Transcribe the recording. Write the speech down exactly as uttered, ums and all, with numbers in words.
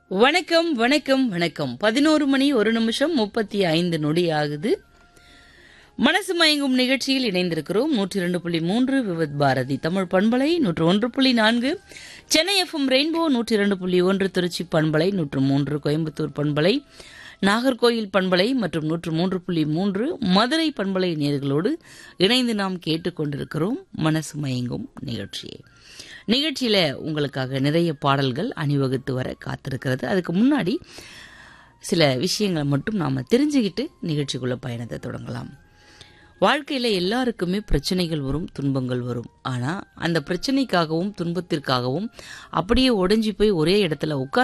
வணக்கம் வணக்கம் வணக்கம் பதினோரு மணி ஒரு நிமிஷம் முப்பத்தி ஐந்து நொடி ஆகுது. மனசு மயங்கும் நிகழ்ச்சியில் இணைந்திருக்கிறோம். நூற்றி இரண்டு புள்ளி மூன்று விவித் பாரதி தமிழ் பண்பலை, நூற்று ஒன்று புள்ளி நான்கு சென்னை எஃப்எம் ரெயின்போ, நூற்றி இரண்டு புள்ளி ஒன்று திருச்சி பண்பலை, நூற்று மூன்று கோயம்புத்தூர் பண்பலை, நாகர்கோயில் பண்பலை மற்றும் நூற்று மூன்று புள்ளி மூன்று மதுரை பண்பலை நேயர்களோடு இணைந்து நாம் கேட்டுக்கொண்டிருக்கிறோம் மனசு மயங்கும் நிகழ்ச்சியை. நிகழ்ச்சியில் உங்களுக்காக நிறைய பாடல்கள் அணிவகுத்து வர காத்திருக்கிறது. அதுக்கு முன்னாடி சில விஷயங்களை மட்டும் நாம் தெரிஞ்சுக்கிட்டு நிகழ்ச்சிக்குள்ள பயணத்தை தொடங்கலாம். வாழ்க்கையில் எல்லாருக்குமே பிரச்சனைகள் வரும், துன்பங்கள் வரும். ஆனால் அந்த பிரச்சனைக்காகவும் துன்பத்திற்காகவும் அப்படியே உடைஞ்சி போய் ஒரே இடத்துல உட்கார்